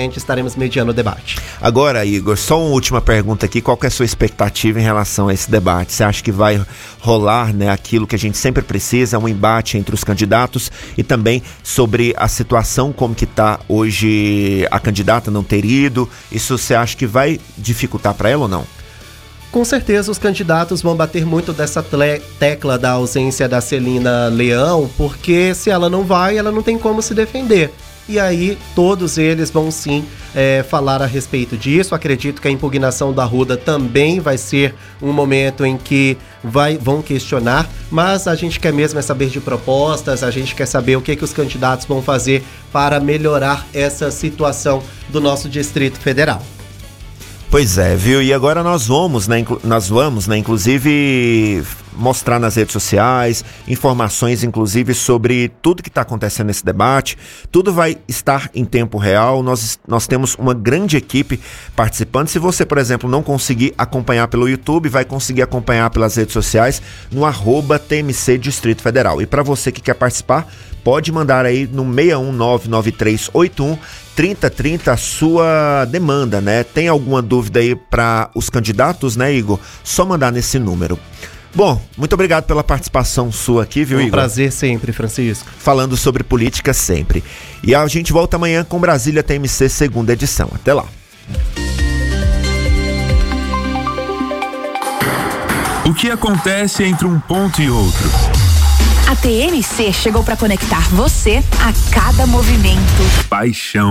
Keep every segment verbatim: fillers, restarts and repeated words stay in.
frente estaremos mediando o debate. Agora, Igor, só uma última pergunta aqui, qual que é a sua expectativa em relação a esse debate? Você acha que vai rolar, né, aquilo que a gente sempre precisa, um embate entre os candidatos e também sobre a situação como que está hoje a candidata não ter ido? Isso você acha que vai dificultar para ela ou não? Com certeza os candidatos vão bater muito dessa tle- tecla da ausência da Celina Leão, porque se ela não vai, ela não tem como se defender. E aí todos eles vão sim é, falar a respeito disso. Acredito que a impugnação da Arruda também vai ser um momento em que vai, vão questionar, mas a gente quer mesmo é saber de propostas, a gente quer saber o que, que os candidatos vão fazer para melhorar essa situação do nosso Distrito Federal. Pois é, viu? E agora nós vamos, né, inclu- nós vamos, né, inclusive mostrar nas redes sociais informações, inclusive, sobre tudo que está acontecendo nesse debate. Tudo vai estar em tempo real. Nós, nós temos uma grande equipe participando. Se você, por exemplo, não conseguir acompanhar pelo YouTube, vai conseguir acompanhar pelas redes sociais no arroba T M C Distrito Federal. E para você que quer participar, pode mandar aí no seis um nove nove três oito um trinta trinta a sua demanda, né? Tem alguma dúvida aí para os candidatos, né, Igor? Só mandar nesse número. Bom, muito obrigado pela participação sua aqui, viu, um Igor? Um prazer sempre, Francisco. Falando sobre política sempre. E a gente volta amanhã com Brasília T M C, segunda edição. Até lá. O que acontece entre um ponto e outro? A T M C chegou para conectar você a cada movimento. Paixão.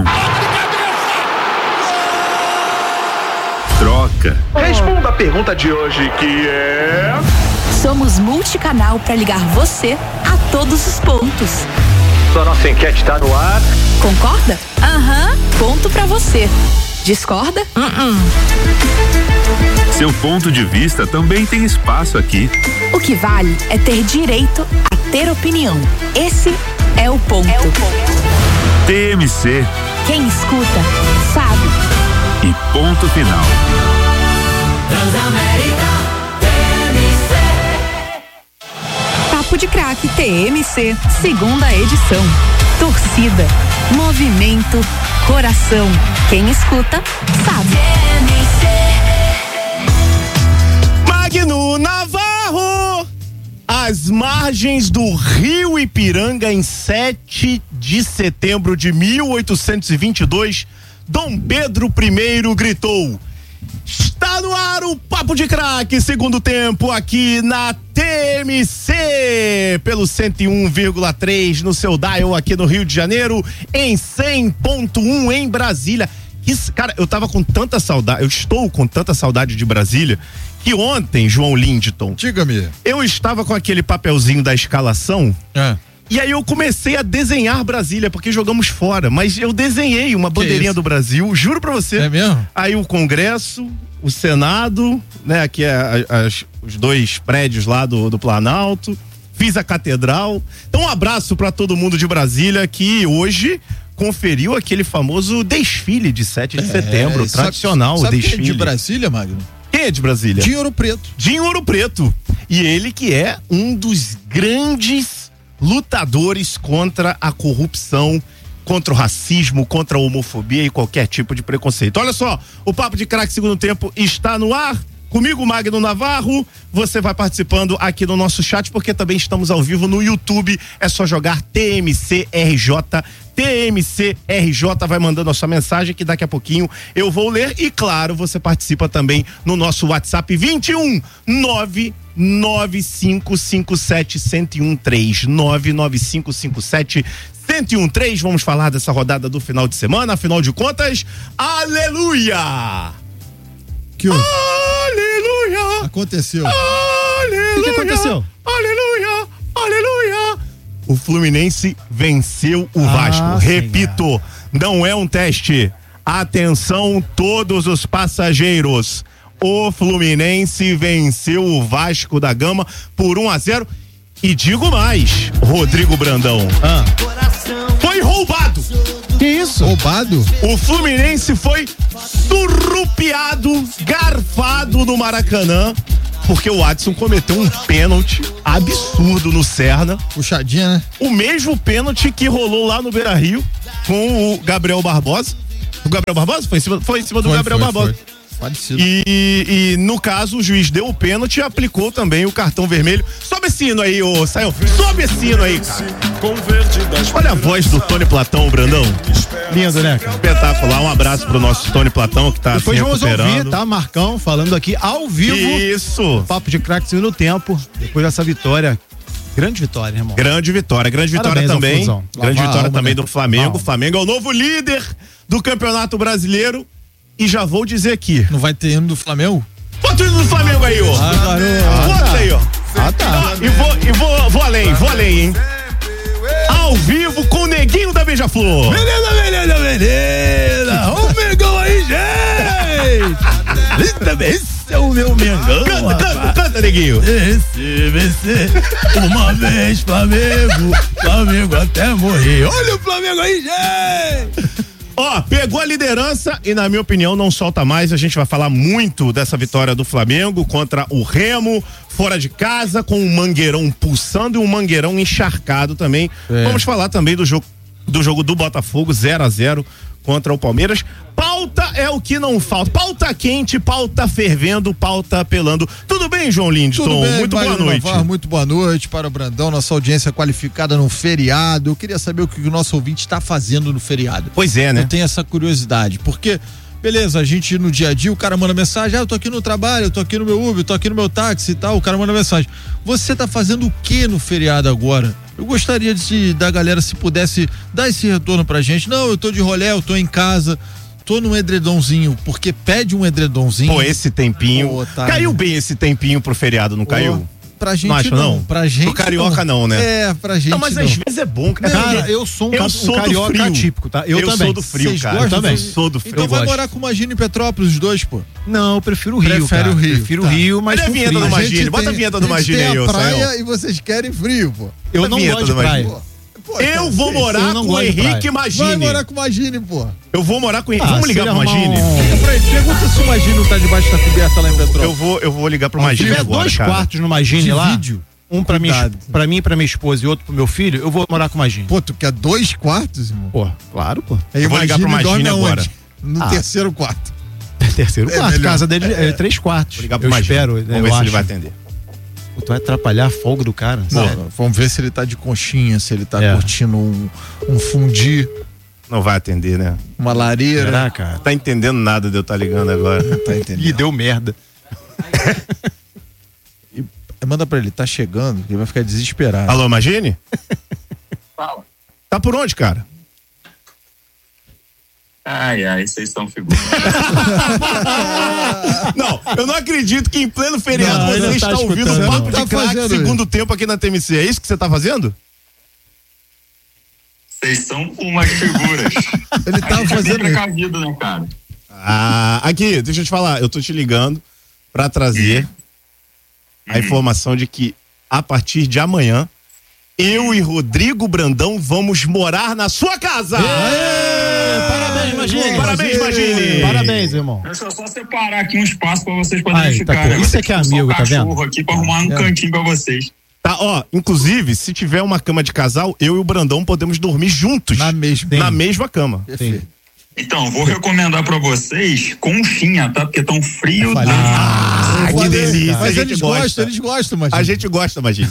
Troca. Responda a pergunta de hoje, que é... Somos multicanal para ligar você a todos os pontos. Sua nossa enquete está no ar. Concorda? Aham, uhum. Ponto para você. Discorda? Uh-uh. Seu ponto de vista também tem espaço aqui. O que vale é ter direito a ter opinião. Esse é o ponto. É o ponto. T M C. Quem escuta, sabe. E ponto final. Transamérica, T M C. Papo de Craque T M C, segunda edição. Torcida, movimento, coração. Quem escuta, sabe. T M C. Magno Navarro, às margens do Rio Ipiranga, em sete de setembro de mil oitocentos e vinte e dois, Dom Pedro I gritou: está no ar o Papo de Craque, segundo tempo, aqui na T M C, pelo cento e um vírgula três no seu dial aqui no Rio de Janeiro, em cem ponto um em Brasília. Isso, cara, eu tava com tanta saudade, eu estou com tanta saudade de Brasília, que ontem, João Lindeton, diga-me, eu estava com aquele papelzinho da escalação, é. E aí eu comecei a desenhar Brasília, porque jogamos fora, mas eu desenhei uma bandeirinha do Brasil, juro pra você. É mesmo? Aí o Congresso, o Senado, né, aqui é as, os dois prédios lá do, do Planalto, fiz a Catedral. Então um abraço pra todo mundo de Brasília, que hoje conferiu aquele famoso desfile de sete de setembro, é, tradicional sabe, sabe desfile. Quem é de Brasília, Magno? Quem é de Brasília? Dinho Ouro Preto. Dinho Ouro Preto. E ele que é um dos grandes lutadores contra a corrupção, contra o racismo, contra a homofobia e qualquer tipo de preconceito. Olha só, o Papo de Craque segundo tempo está no ar. Comigo, Magno Navarro, você vai participando aqui no nosso chat, porque também estamos ao vivo no YouTube. É só jogar T M C R J. T M C R J, vai mandando a sua mensagem que daqui a pouquinho eu vou ler. E claro, você participa também no nosso WhatsApp vinte e um nove nove cinco cinco sete um zero um três nove nove cinco cinco sete um zero um três. Vamos falar dessa rodada do final de semana, afinal de contas, aleluia! Que houve? Aleluia! Aconteceu. Aleluia! O que aconteceu? Aleluia! Aleluia! O Fluminense venceu o Ah, Vasco. Repito, não é um teste. Atenção, todos os passageiros. O Fluminense venceu o Vasco da Gama por um a zero. E digo mais, Rodrigo Brandão. Ah. Foi roubado. Que isso? Roubado? O Fluminense foi surrupiado, garfado no Maracanã, porque o Adson cometeu um pênalti absurdo no Serna. Puxadinha, né? O mesmo pênalti que rolou lá no Beira-Rio com o Gabriel Barbosa. Do Gabriel Barbosa? Foi em cima, foi em cima do Foi, Gabriel foi, Barbosa. foi. Parecido. E, e no caso, o juiz deu o pênalti e aplicou também o cartão vermelho. Sobe esse hino aí, ô Sael. Sobe esse hino aí, cara. Olha a voz do Tony Platão, Brandão. Lindo, né, cara? Espetacular. Um abraço pro nosso Tony Platão, que tá Depois se vamos recuperando. ouvir, tá? Marcão falando aqui ao vivo. Isso. Papo de craque segundo tempo. Depois dessa vitória. Grande vitória, irmão. Grande vitória, grande vitória Parabéns ao também. Flusão. Grande Lavar vitória a alma, também né? do Flamengo. Alma. O Flamengo é o novo líder do Campeonato Brasileiro. E já vou dizer aqui. Não vai ter hino do Flamengo? Bota o hino do Flamengo aí, ó. Ah, garoto. Bota aí, ó. Ah, tá. E vou, e vou, vou além, vou além, hein? Ao vivo com o Neguinho da Beija-Flor. Beleza, beleza, beleza. Ô, Mengão aí, gente. Eita, esse é o meu Mengão. Canta, canta, rapaz. canta, Neguinho. Esse, esse, uma vez Flamengo, Flamengo até morrer. Olha o Flamengo aí, gente. Ó, pegou a liderança e, na minha opinião, não solta mais. A gente vai falar muito dessa vitória do Flamengo contra o Remo, fora de casa, com um Mangueirão pulsando e um Mangueirão encharcado também. É. Vamos falar também do jogo do jogo do Botafogo, zero a zero contra o Palmeiras. Pauta é o que não falta. Pauta quente, pauta fervendo, pauta apelando. Tudo bem, João Lindson? Tudo bem, muito boa Magno noite. Navarro, muito boa noite para o Brandão, nossa audiência qualificada no feriado. Eu queria saber o que o nosso ouvinte está fazendo no feriado. Pois é, né? Eu tenho essa curiosidade, porque, beleza, a gente no dia a dia, o cara manda mensagem, ah, eu tô aqui no trabalho, eu tô aqui no meu Uber, eu tô aqui no meu táxi e tal, o cara manda mensagem. Você tá fazendo o que no feriado agora? Eu gostaria de, da galera, se pudesse dar esse retorno pra gente. Não, eu tô de rolê, eu tô em casa, tô num edredomzinho, porque pede um edredomzinho. Pô, esse tempinho. Pô, tá, caiu né? bem esse tempinho pro feriado, não caiu? Pra gente Não acha, não. não? Pra gente Pro carioca não, né? É, pra gente Não, mas não. às vezes é bom, cara. Cara, eu sou um, Eu ca- um sou do carioca frio. típico, tá? Eu, Eu também. sou do frio, Vocês cara. gostam? Eu também. Eu sou do frio. Então Eu vai gosto. morar com o Magino em Petrópolis, os dois, pô. Não, eu prefiro o Rio, Prefere cara. o Rio, Prefiro tá. o Rio, mas Olha a com vinheta frio. do A Magini, gente bota tem- a vinheta do a gente Magini tem aí, a ô, praia Sael. e vocês querem frio, pô. Eu Bota a não vinheta gosto de do Magini. praia. Pô, Eu então, vou vocês- morar eu não com o gosto de Henrique praia. Magini. Vai morar com o Magine, pô. Eu vou morar com o Ah, Henrique. Vamos se ligar ele pro arrumar Magini? um- Pra ele, pergunta se o Magino tá debaixo da coberta lá em Petrópolis. Eu vou, eu vou ligar pro Se Magini tiver agora, dois cara. quartos no Magine De lá, vídeo? um pra, minha, Cuidado. pra mim, pra minha esposa e outro pro meu filho, eu vou morar com o Magine. Pô, tu quer dois quartos, irmão? Pô, claro, pô. Aí eu o vou ligar pro Magine Magini dorme agora. aonde? No Ah. terceiro quarto. Terceiro É quarto. melhor. Casa dele é três quartos. Vou ligar pro eu Magini. espero. Vamos eu ver se acho. ele vai atender. Pô, tu vai atrapalhar a folga do cara. sério. Pô, vamos ver se ele tá de conchinha, se ele tá É. curtindo um, um fundi, Não vai atender, né? uma lareira. Será, cara? Tá entendendo nada de eu estar ligando agora. Tá Ih, entendendo? deu merda. Manda pra ele, tá chegando, ele vai ficar desesperado. Alô, Magini? Fala. Tá por onde, cara? Ai, ai, vocês são figuras. Não, eu não acredito que em pleno feriado Não, ele você não está tá ouvindo escutando, o papo não. de Tá craque fazendo segundo tempo aqui na T M C. É isso que você tá fazendo? Vocês são umas figuras. Ele A tava gente é bem fazendo isso. precavido, né, cara? Ah, aqui, deixa eu te falar, eu tô te ligando pra trazer a informação de que a partir de amanhã eu e Rodrigo Brandão vamos morar na sua casa. Parabéns, Magine. Parabéns, Magini. Parabéns, irmão. Deixa eu só separar aqui um espaço pra vocês poderem Aí, tá ficar. bom. né? Isso Vou é que é ter amigo, soltar tá vendo? cachorro aqui pra arrumar um É. cantinho pra vocês. Tá, ó, inclusive, se tiver uma cama de casal, eu e o Brandão podemos dormir juntos. Na mesma. Na mesma cama. Perfeito. Então, vou recomendar pra vocês conchinha, tá? Porque tão frio. falei. da- Ah, Eu que falei, delícia, a Mas gente eles gosta. gostam, eles gostam, mas A gente gosta, Magini.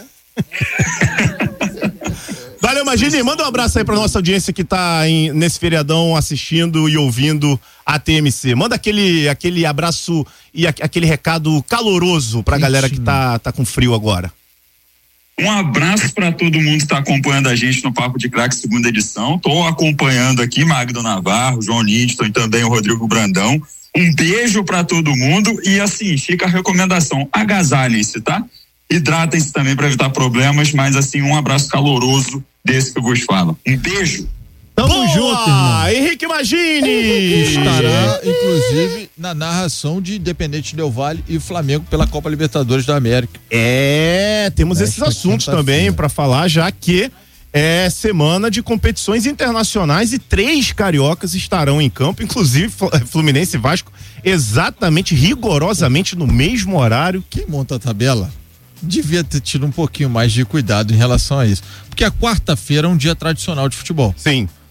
Valeu, Magini. Manda um abraço aí pra nossa audiência que tá em, nesse feriadão assistindo e ouvindo a T M C. Manda aquele, aquele abraço e a, aquele recado caloroso pra galera que tá, tá com frio agora. Um abraço pra todo mundo que tá acompanhando a gente no Papo de Craque segunda edição. Tô acompanhando aqui Magno Navarro, João Lindson e também o Rodrigo Brandão. Um beijo pra todo mundo e assim, fica a recomendação, agasalhem-se, tá? Hidratem-se também pra evitar problemas, mas assim, um abraço caloroso desse que eu vos falo. Um beijo. Tamo Boa! junto, irmão. Henrique Magini! estará, inclusive, na narração de Independente Del Valle e Flamengo pela Copa Libertadores da América. É, temos Nesta esses assuntos quinta-feira. também pra falar, já que é semana de competições internacionais e três cariocas estarão em campo, inclusive Fl- Fluminense e Vasco, exatamente, rigorosamente no mesmo horário. Quem monta a tabela devia ter tido um pouquinho mais de cuidado em relação a isso. Porque a quarta-feira é um dia tradicional de futebol. Sim.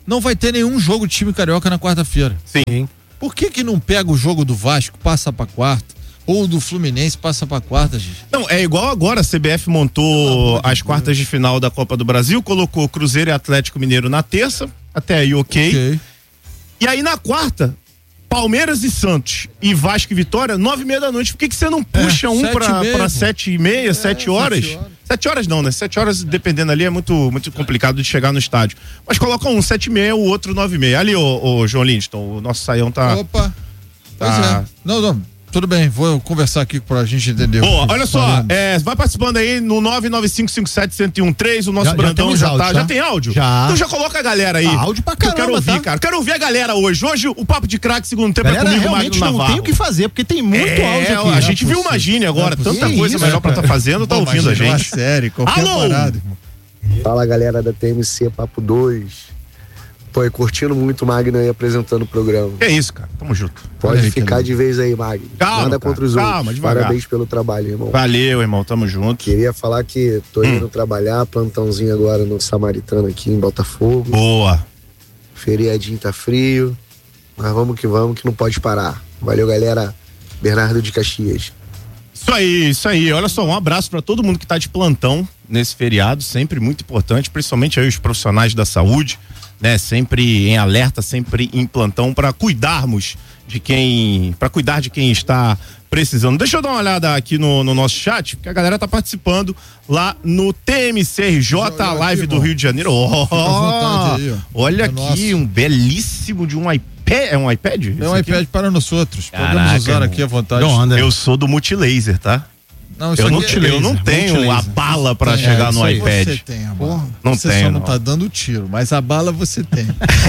não vai ter nenhum jogo de time carioca na quarta-feira. Sim. Por que que não pega o jogo do Vasco, passa pra quarta? Ou do Fluminense, passa pra quarta, gente? Não, é igual agora, a C B F montou as quartas de final da Copa do Brasil, colocou Cruzeiro e Atlético Mineiro na terça, até aí ok. okay. E aí na quarta, Palmeiras e Santos e Vasco e Vitória, nove e meia da noite. Por que que você não puxa é, um pra, pra sete e meia, é, sete horas? Sete horas. Sete horas não, né? Sete horas, dependendo ali, é muito, muito complicado de chegar no estádio. Mas coloca um sete e meia, o outro nove e meia. Ali, ô, ô João Lindston, o nosso saião tá... Opa! Pois tá... é. Não, não. Tudo bem, vou conversar aqui pra gente entender. Boa, olha só, é, vai participando aí no nove nove cinco cinco sete um zero um três, o nosso já, Brandão já, já tá. Tá? Já tem áudio? Já. Então já coloca a galera aí. Ah, áudio pra caramba, eu quero ouvir, tá? cara. Quero ouvir a galera hoje. Hoje o Papo de Craque segundo tempo galera, é comigo, Magno Navarro. Não tem o que fazer, porque tem muito é, áudio aqui. A gente viu uma Gine agora, tanta coisa melhor pra tá fazendo, tá ouvindo a gente. Uma série, qualquer Alô? parada, irmão. Fala, galera da T M C Papo dois. Pô, curtindo muito o Magno aí apresentando o programa. É isso, cara. Tamo junto. Pode aí, ficar de vez aí, Magno. Calma, Nada cara. contra os Calma, outros. devagar. Parabéns pelo trabalho, irmão. Valeu, irmão. Tamo junto. Queria falar que tô indo hum. trabalhar, plantãozinho agora no Samaritano aqui em Botafogo. Boa. Feriadinho tá frio, mas vamos que vamos, que não pode parar. Valeu, galera. Bernardo de Caxias. Isso aí, isso aí. Olha só, um abraço pra todo mundo que tá de plantão nesse feriado, sempre muito importante, principalmente aí os profissionais da saúde, né? Sempre em alerta, sempre em plantão para cuidarmos de quem, para cuidar de quem está precisando. Deixa eu dar uma olhada aqui no, no nosso chat, porque a galera tá participando lá no T M C R J, a live aqui, do Rio de Janeiro. Oh, aí, olha é aqui, nosso. Um belíssimo de um iPad. É um iPad? É um iPad para nós outros. Caraca, podemos usar aqui à vontade. Não, eu sou do Multilaser, tá? Não, eu, não, é eu não tenho multilaser. A bala pra é, chegar no iPad. Você tem a bala. Não você tenho, só não. não tá dando tiro, mas a bala você tem.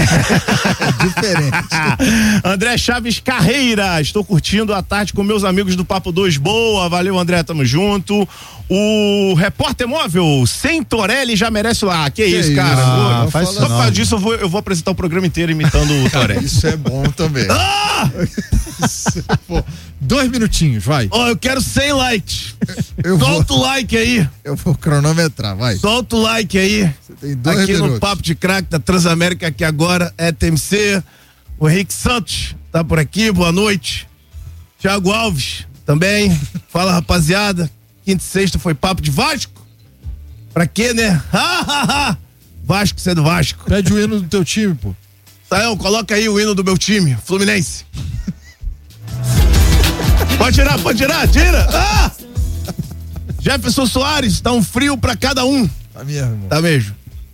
É diferente. André Chaves Carreira, estou curtindo a tarde com meus amigos do Papo dois. Boa, valeu André, tamo junto. O repórter móvel, sem Torelli já merece lá. Que, que isso, isso, cara? Ah, Pô, faz só por causa disso eu vou, eu vou apresentar o programa inteiro imitando o Torelli. Isso é bom também. Ah! Pô, dois minutinhos, vai. Ó, oh, eu quero cem likes. Eu Solta vou, o like aí. Eu vou cronometrar, vai. Solta o like aí. Você tem dois aqui minutos. No Papo de Craque da Transamérica, aqui agora é T M C. O Henrique Santos tá por aqui, boa noite. Thiago Alves também. Fala, rapaziada. Quinta e sexta foi Papo de Vasco. Pra quê, né? Vasco, você é do Vasco. Pede o hino do teu time, pô. Saião, coloca aí o hino do meu time, Fluminense. Pode tirar, pode tirar, tira. Ah! Jefferson Soares, tá um frio pra cada um. Tá mesmo. Tá mesmo.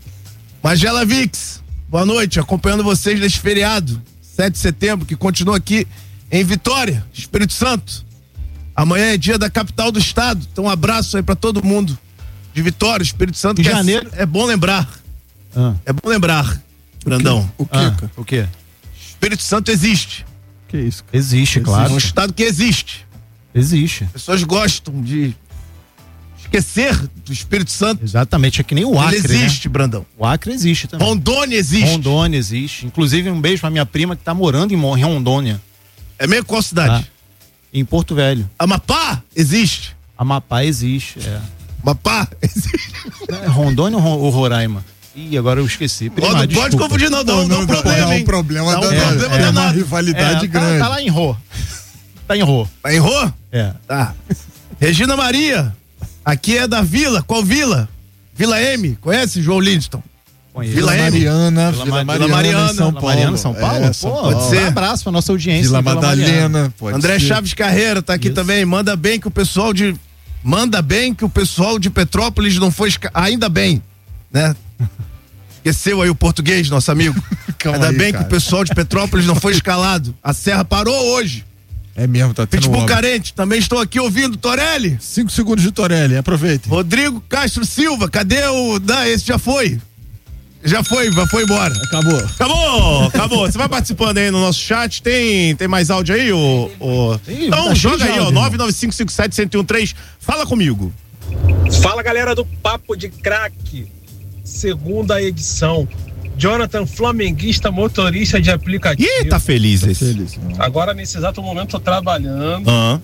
Magela Vix, boa noite, acompanhando vocês neste feriado, sete de setembro, que continua aqui em Vitória, Espírito Santo. Amanhã é dia da capital do estado, então um abraço aí pra todo mundo de Vitória, Espírito Santo. Em janeiro. É, é bom lembrar. Ah. É bom lembrar, Brandão. O quê? Ah, o quê? Espírito Santo existe. Que isso? Existe, claro. É um estado que existe. Existe. Pessoas gostam de esquecer do Espírito Santo. Exatamente, é que nem o Acre, Ele existe, né? Brandão. O Acre existe também. Rondônia existe. Rondônia existe. Inclusive, um beijo pra minha prima que tá morando em Rondônia. É meio qual cidade? Ah, em Porto Velho. Amapá existe. Amapá existe, é. Amapá existe. É Rondônia ou Roraima? Ih, agora eu esqueci. Prima, oh, não desculpa. pode confundir, não. Dá um, não, não, problema, dá um hein? problema, dá um da, problema é, é uma danado. rivalidade é, grande. Tá, tá lá em Rô. Tá em Rô. Tá em Rô? É. Tá. Regina Maria, aqui é da Vila. Qual Vila? Vila M. Conhece, João Lindston? Conheço. Vila, Vila Mariana, Vila, Vila Mariana, Mariana, São Vila Paulo. Mariana, São Paulo? É, Pô, São pode Paulo. ser. Um abraço pra nossa audiência. Vila, Vila Madalena, pode André ser. Chaves Carreira tá aqui Isso. também. Manda bem que o pessoal de Manda bem que o pessoal de Petrópolis não foi esca... ainda bem, né? Esqueceu aí o português, nosso amigo. Ainda aí, bem cara. que o pessoal de Petrópolis não foi escalado. A serra parou hoje. É mesmo, tá tendo Pitbull Carente, também estou aqui ouvindo Torelli. Cinco segundos de Torelli, aproveite. Rodrigo Castro Silva, cadê o... Não, esse já foi. Já foi, já foi embora. Acabou. Acabou, acabou. Você vai participando aí no nosso chat. Tem, tem mais áudio aí? O, o... Sim, então tá joga aí, áudio, ó. nove nove cinco cinco sete um zero um três. Fala comigo. Fala, galera do Papo de Craque. Segunda edição. Jonathan, flamenguista, motorista de aplicativo. Ih, tá feliz Tá esse. feliz. Agora, nesse exato momento, tô trabalhando. Uhum.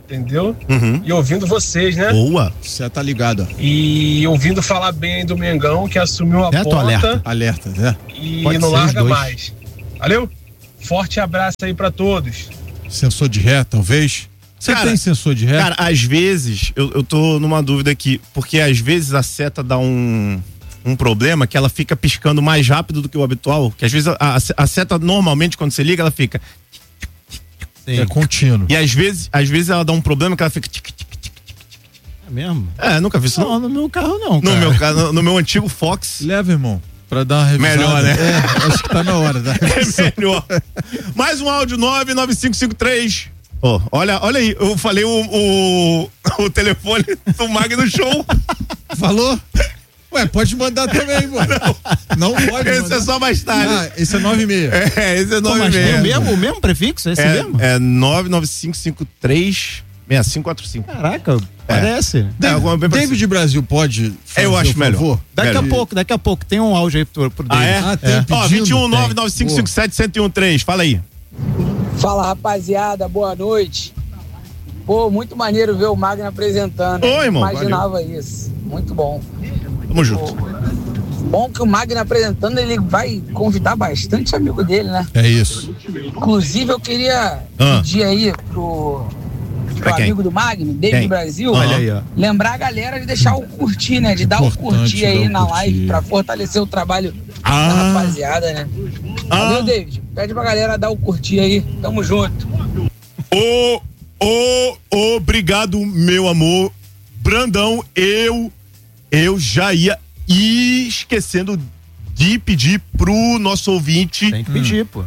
entendeu? Uhum. E ouvindo vocês, né? Boa. Você tá ligado. E ouvindo falar bem do Mengão, que assumiu a Certo, porta. alerta. Alerta, né? E Pode não ser os larga dois. mais. Valeu? Forte abraço aí pra todos. Sensor de ré, talvez. Você Cara, tem sensor de ré? Cara, às vezes, eu, eu tô numa dúvida aqui, porque às vezes a seta dá um, um problema que ela fica piscando mais rápido do que o habitual, que às vezes a, a, a seta normalmente quando você liga, ela fica... É contínuo. E às vezes, às vezes ela dá um problema que ela fica... É mesmo? É, nunca vi isso não. Não, no meu carro não, No cara. meu, ca- no, no meu antigo Fox. Leva, irmão, pra dar uma revisada. Melhor, né? É, acho que tá na hora. Da É melhor. Mais um áudio nove nove cinco cinco três. Ó, olha, olha aí, eu falei o, o, o telefone do Magno Show. Falou? Ué, pode mandar também, mano. Não, não pode Esse mandar. é só mais tarde. Ah, esse é nove e meia. É, esse é Pô, nove mas e tem meia. o mesmo, o mesmo prefixo? Esse é, mesmo? É nove nove cinco cinco três seis cinco quatro cinco. Caraca, parece. É, alguma bem David parecida. Brasil pode fazer Eu acho o melhor. favor? Daqui Melhor. a pouco, daqui a pouco. Tem um áudio aí pro, pro Ah, David. é? Ah, tem é. pedindo? Ó, vinte e um nove Tem. nove cinco cinco sete um zero um três. Fala aí. Fala, rapaziada, boa noite. Pô, muito maneiro ver o Magno apresentando. Ô, irmão, Imaginava isso. Muito bom. Tamo junto. Bom que o Magno apresentando, ele vai convidar bastante amigo dele, né? É isso. Inclusive, eu queria Ah. pedir aí pro, pro Pra quem? amigo do Magno, David Quem? Brasil, Olha aí, ó. lembrar a galera de deixar o curtir, né? De dar o Importante curtir dar aí o na curtir. live pra fortalecer o trabalho Ah. da rapaziada, né? Ah. Valeu, David. Pede pra galera dar o curtir aí. Tamo junto. Ô, ô, obrigado, meu amor. Brandão, eu, eu já ia esquecendo de pedir pro nosso ouvinte Tem que pedir, pô.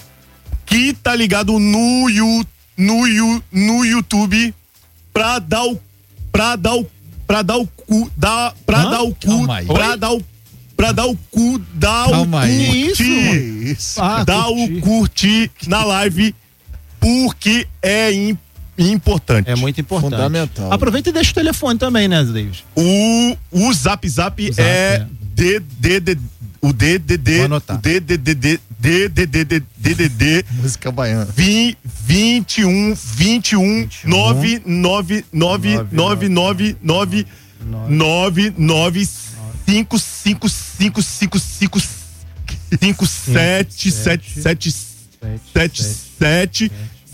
que tá ligado no, you, no, you, no YouTube pra dar o pra dar o pra dar o cu dar pra Hã? dar o cu Calma aí. pra dar o pra dar o cu dar Calma o aí. curtir Isso. Ah, dá curtir. o curtir na live porque é im- importante. É muito importante. Fundamental. Aproveita e deixa o telefone também, né, David? O, o Zap Zap, Zap, é, é. D D D o D D D Vou anotar. o D D D D D D D D D D Música baiana. vinte e um vinte e um nove nove nove nove nove nove nove nove cinco cinco cinco cinco cinco cinco sete sete sete sete sete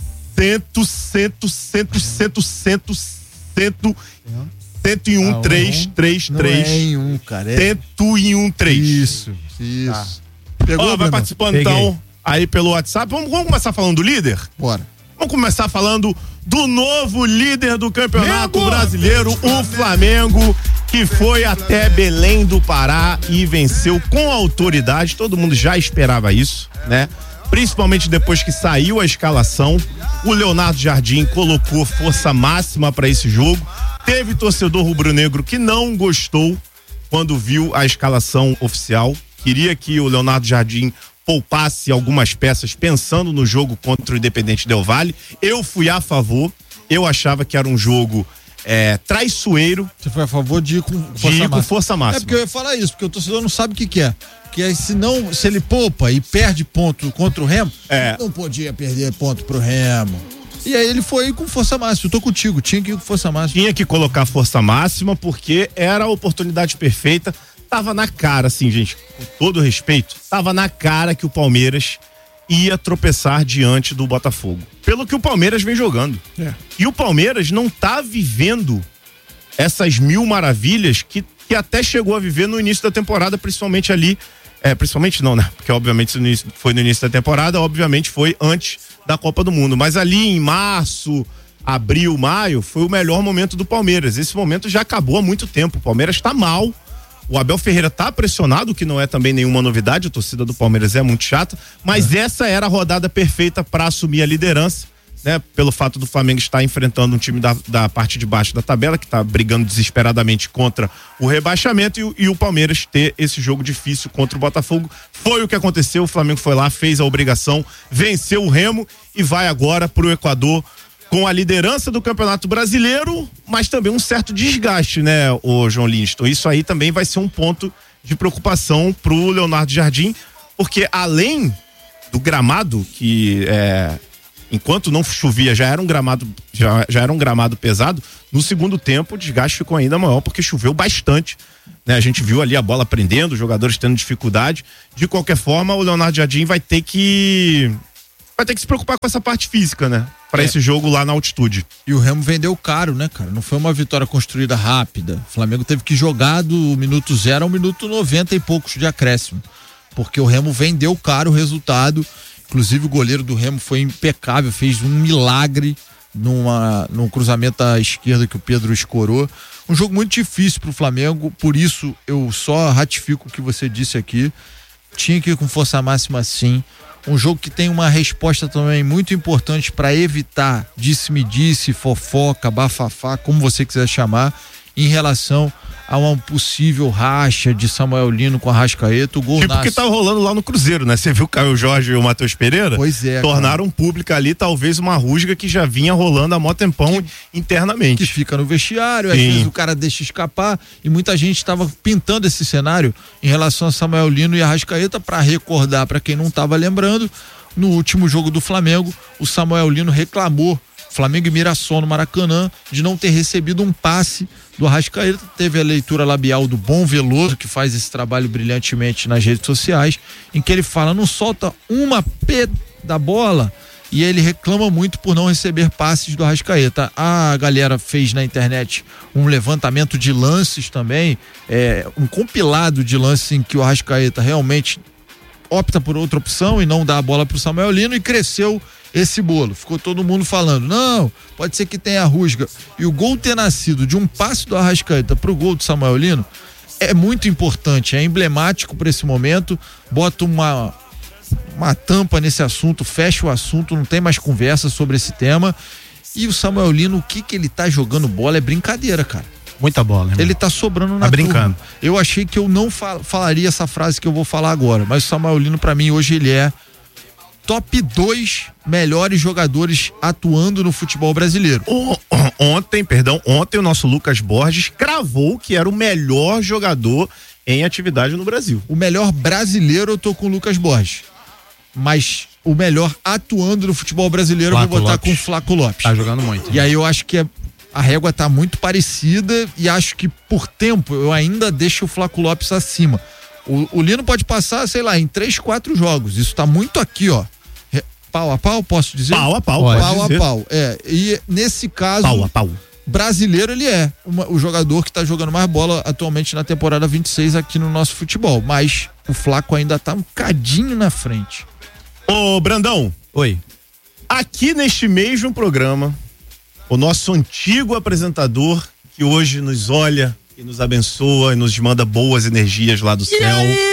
cento cento cento cento cento cento cento e um três três Não três é em um, cara. É... cento e um três. Isso, isso. Pegou, Ó, vai Bruno? participando Peguei. então aí pelo WhatsApp. Vamos, vamos começar falando do líder? Bora. Vamos começar falando do novo líder do Campeonato Brasileiro, o Flamengo, que foi até Belém do Pará e venceu com autoridade. Todo mundo já esperava isso, né? Principalmente depois que saiu a escalação. O Leonardo Jardim colocou força máxima para esse jogo. Teve torcedor rubro-negro que não gostou quando viu a escalação oficial. Queria que o Leonardo Jardim poupasse algumas peças pensando no jogo contra o Independente Del Valle. Eu fui a favor. Eu achava que era um jogo é, traiçoeiro. Você foi a favor de ir com De força ir com máxima. força máxima. É porque eu ia falar isso, porque o torcedor não sabe o que, que é. Porque aí, se não, se ele poupa e perde ponto contra o Remo, É. não podia perder ponto pro Remo. E aí ele foi com força máxima. Eu tô contigo, tinha que ir com força máxima. Tinha que colocar força máxima porque era a oportunidade perfeita. Tava na cara, assim, gente, com todo respeito, tava na cara que o Palmeiras ia tropeçar diante do Botafogo. Pelo que o Palmeiras vem jogando. É. E o Palmeiras não tá vivendo essas mil maravilhas que, que até chegou a viver no início da temporada, principalmente ali. É, principalmente não, né? Porque obviamente no início- foi no início da temporada, obviamente foi antes da Copa do Mundo. Mas ali em março, abril, maio, foi o melhor momento do Palmeiras. Esse momento já acabou há muito tempo. O Palmeiras tá mal. O Abel Ferreira tá pressionado, que não é também nenhuma novidade. A torcida do Palmeiras é muito chata. Mas essa era a rodada perfeita para assumir a liderança, né? Pelo fato do Flamengo estar enfrentando um time da, da parte de baixo da tabela, que está brigando desesperadamente contra o rebaixamento, e, o- e o Palmeiras ter esse jogo difícil contra o Botafogo. Foi o que aconteceu, o Flamengo foi lá, fez a obrigação, venceu o Remo e vai agora para o Equador com a liderança do Campeonato Brasileiro, mas também um certo desgaste, né, o João Linston? Isso aí também vai ser um ponto de preocupação pro Leonardo Jardim, porque além do gramado, que é enquanto não chovia, já era um gramado, já, já era um gramado pesado. No segundo tempo, o desgaste ficou ainda maior, porque choveu bastante, né? A gente viu ali a bola prendendo, os jogadores tendo dificuldade. De qualquer forma, o Leonardo Jardim vai ter que vai ter que se preocupar com essa parte física, né? Para é. esse jogo lá na altitude. E o Remo vendeu caro, né, cara? Não foi uma vitória construída rápida. O Flamengo teve que jogar do minuto zero ao minuto noventa e poucos de acréscimo, porque o Remo vendeu caro o resultado. Inclusive o goleiro do Remo foi impecável, fez um milagre numa, num cruzamento à esquerda que o Pedro escorou. Um jogo muito difícil pro Flamengo, por isso eu só ratifico o que você disse aqui. Tinha que ir com força máxima sim. Um jogo que tem uma resposta também muito importante para evitar disse-me-disse, fofoca, bafafá, como você quiser chamar, em relação a um possível racha de Samuel Lino com a Arrascaeta. O gol tipo nasce... que tá rolando lá no Cruzeiro, né? Você viu o Caio Jorge e o Matheus Pereira? Pois é. Tornaram cara. pública ali talvez uma rusga que já vinha rolando há mó tempão que, internamente. Que fica no vestiário, Sim. às vezes o cara deixa escapar, e muita gente estava pintando esse cenário em relação a Samuel Lino e a Arrascaeta. Para recordar, para quem não estava lembrando, no último jogo do Flamengo, o Samuel Lino reclamou, Flamengo e Mirassol no Maracanã, de não ter recebido um passe do Arrascaeta. Teve a leitura labial do Bom Veloso, que faz esse trabalho brilhantemente nas redes sociais, em que ele fala, não solta uma P da bola, e ele reclama muito por não receber passes do Arrascaeta. A galera fez na internet um levantamento de lances também, é, um compilado de lances em que o Arrascaeta realmente opta por outra opção e não dá a bola pro Samuel Lino, e cresceu esse bolo. Ficou todo mundo falando, não, pode ser que tenha rusga. E o gol ter nascido de um passe do Arrascaeta pro gol do Samuel Lino é muito importante, é emblemático para esse momento. Bota uma uma tampa nesse assunto, fecha o assunto, não tem mais conversa sobre esse tema. E o Samuel Lino, o que que ele tá jogando bola é brincadeira, cara. Muita bola, né? Ele tá sobrando na Tá brincando. turma. Eu achei que eu não fal- falaria essa frase que eu vou falar agora, mas o Samuel Lino, pra mim, hoje ele é top dois melhores jogadores atuando no futebol brasileiro. O, ontem, perdão, ontem o nosso Lucas Borges cravou que era o melhor jogador em atividade no Brasil. O melhor brasileiro eu tô com o Lucas Borges, mas o melhor atuando no futebol brasileiro Flaco eu vou botar Lopes. com o Flaco Lopes. Tá jogando muito. E aí eu acho que é, a régua tá muito parecida, e acho que por tempo eu ainda deixo o Flaco Lopes acima. O, o Lino pode passar, sei lá, em três, quatro jogos. Isso tá muito aqui, ó. Re- Pau a pau, posso dizer? Pau a pau, Pau pode a dizer. pau. É, e nesse caso, Pau a pau. brasileiro ele é uma, o jogador que tá jogando mais bola atualmente na temporada vinte e seis aqui no nosso futebol. Mas o Flaco ainda tá um cadinho na frente. Ô, Brandão. Oi. Aqui neste mesmo programa, o nosso antigo apresentador, que hoje nos olha e nos abençoa e nos manda boas energias lá do céu.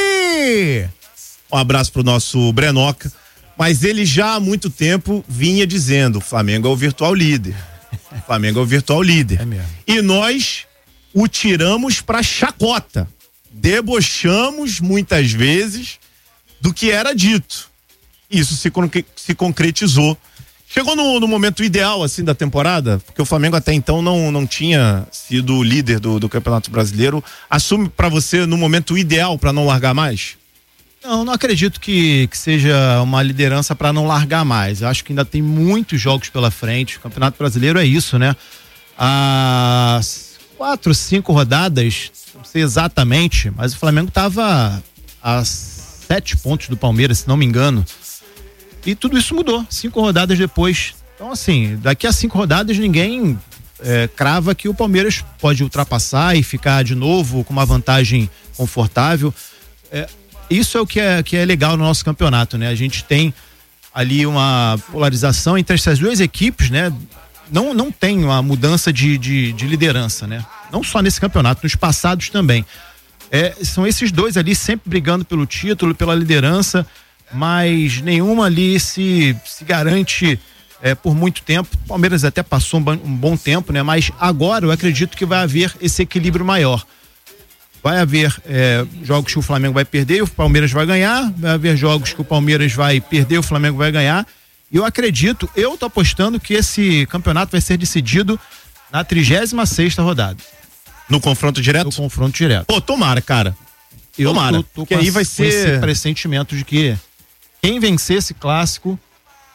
Um abraço pro nosso Brenoca. Mas ele já há muito tempo vinha dizendo: o Flamengo é o virtual líder. O Flamengo é o virtual líder. É mesmo. E nós o tiramos pra chacota. Debochamos muitas vezes do que era dito. Isso se, concre- se concretizou. Chegou no, no momento ideal, assim, da temporada, porque o Flamengo até então não, não tinha sido o líder do, do Campeonato Brasileiro. Assume pra você no momento ideal pra não largar mais? Não, não acredito que, que seja uma liderança para não largar mais. Eu acho que ainda tem muitos jogos pela frente. O Campeonato Brasileiro é isso, né? As quatro, cinco rodadas, não sei exatamente, mas o Flamengo estava a sete pontos do Palmeiras, se não me engano. E tudo isso mudou, cinco rodadas depois. Então, assim, daqui a cinco rodadas ninguém é, crava que o Palmeiras pode ultrapassar e ficar de novo com uma vantagem confortável. É, isso é o que é, que é legal no nosso campeonato, né? A gente tem ali uma polarização entre essas duas equipes, né? Não, não tem uma mudança de, de, de liderança, né? Não só nesse campeonato, nos passados também. É, são esses dois ali sempre brigando pelo título, pela liderança, mas nenhuma ali se, se garante é, por muito tempo. O Palmeiras até passou um, ba- um bom tempo, né? Mas agora eu acredito que vai haver esse equilíbrio maior. Vai haver é, jogos que o Flamengo vai perder e o Palmeiras vai ganhar, vai haver jogos que o Palmeiras vai perder e o Flamengo vai ganhar. E eu acredito, eu tô apostando que esse campeonato vai ser decidido na trigésima sexta rodada. No confronto direto? No confronto direto. Pô, tomara, cara. Eu Tomara, tô, tô que com aí a- vai com ser- esse pressentimento de que quem vencer esse clássico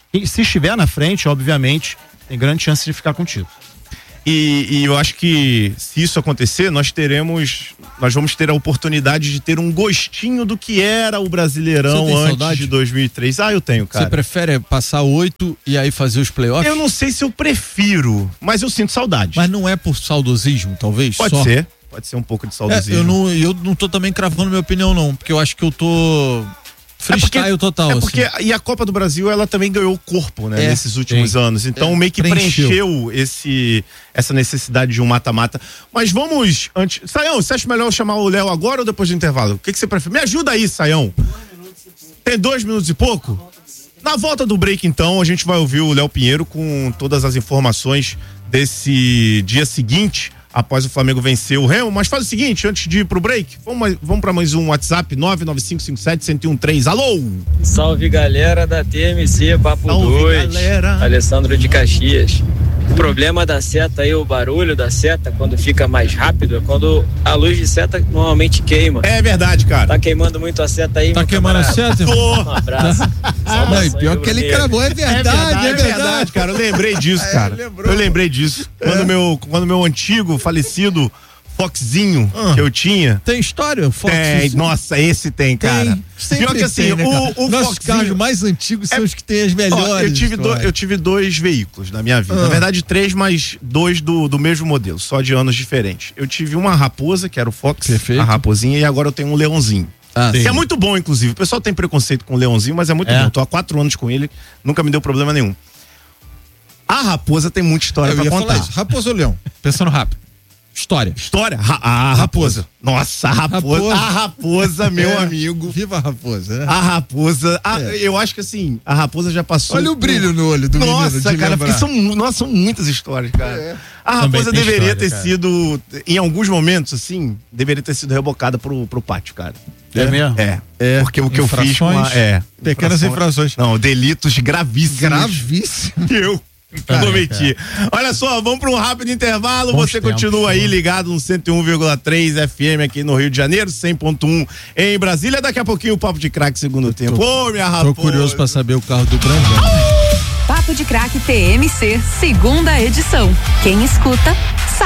E se estiver na frente, obviamente, tem grande chance de ficar contigo. E, e eu acho que se isso acontecer, nós teremos, nós vamos ter a oportunidade de ter um gostinho do que era o Brasileirão antes saudade? de dois mil e três. Ah, eu tenho, cara. Você prefere passar oito e aí fazer os playoffs? Eu não sei se eu prefiro, mas eu sinto saudade. Mas não é por saudosismo, talvez? Pode só? ser, pode ser um pouco de saudosismo. É, eu, não, eu não tô também cravando minha opinião, não, porque eu acho que eu tô... freestyle é porque, total. É porque, assim. E a Copa do Brasil, ela também ganhou corpo, né, é, nesses últimos sim. anos. Então, é, meio que preencheu, preencheu esse, essa necessidade de um mata-mata. Mas vamos, antes... Saião, você acha melhor eu chamar o Léo agora ou depois do intervalo? O que, que você prefere? Me ajuda aí, Saião. Tem dois minutos e pouco? Na volta do break, então, a gente vai ouvir o Léo Pinheiro com todas as informações desse dia seguinte, após o Flamengo vencer o Remo. Mas faz o seguinte, antes de ir pro break, vamos, vamos para mais um WhatsApp, nove nove cinco cinco sete, um zero um três. Alô? Salve, galera da T M C Papo dois. Alessandro de Caxias. O problema da seta aí, o barulho da seta, quando fica mais rápido, é quando a luz de seta normalmente queima. É verdade, cara. Tá queimando muito a seta aí, Tá queimando camarada. a seta? Um abraço. Não, pior que ele cravou, é verdade, é verdade, é verdade, cara. Eu lembrei disso, cara. É, eu lembrei disso. É. Quando meu, quando meu antigo falecido Foxzinho ah, que eu tinha. Tem história? Fox? Tem, nossa, esse tem, cara. Tem, pior que assim, tem, né, o, o Nossos Foxzinho, carros mais antigos são é, os que têm as melhores. Ó, eu, tive do, eu tive dois veículos na minha vida. Ah. Na verdade, três, mas dois do, do mesmo modelo, só de anos diferentes. Eu tive uma Raposa, que era o Fox, Perfeito. a Raposinha, e agora eu tenho um Leãozinho. Ah, que é muito bom, inclusive. O pessoal tem preconceito com o Leãozinho, mas é muito é. bom. Tô há quatro anos com ele, nunca me deu problema nenhum. A Raposa tem muita história eu pra contar. Raposa ou Leão? Pensando rápido. História. História? Ra a raposa. Nossa, a raposa. raposa. A raposa, meu é, amigo. Viva a raposa, né? A raposa. A, é. Eu acho que assim, a raposa já passou. Olha o brilho no olho do nossa, menino. Nossa, cara, porque são, nossa, são muitas histórias, cara. É. A Também raposa deveria história, ter cara. sido, em alguns momentos, assim, deveria ter sido rebocada pro, pro pátio, cara. É, é mesmo? É. é. Porque o que eu fiz com a, é. Pequenas infrações. infrações. Não, delitos gravíssimos. Gravíssimos. Eu. Eu cometi. Olha só, vamos para um rápido intervalo. Bons Você tempos, continua aí ligado no cento e um vírgula três F M aqui no Rio de Janeiro, cem ponto um em Brasília. Daqui a pouquinho o Papo de Craque segundo tempo. Ô, minha raposa. Tô curioso para saber o carro do Brandão. Papo de Craque T M C, segunda edição. Quem escuta